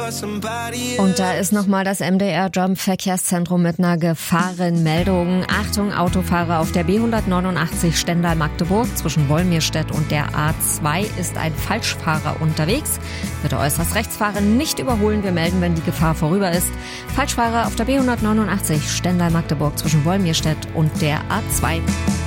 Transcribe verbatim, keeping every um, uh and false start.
Und da ist nochmal das M D R Jump Verkehrszentrum mit einer Gefahrenmeldung. Achtung, Autofahrer auf der B hundertneunundachtzig Stendal-Magdeburg zwischen Wolmirstedt und der A zwei ist ein Falschfahrer unterwegs. Bitte äußerst rechts fahren, nicht überholen. Wir melden, wenn die Gefahr vorüber ist. Falschfahrer auf der B hundertneunundachtzig Stendal-Magdeburg zwischen Wolmirstedt und der A zwei.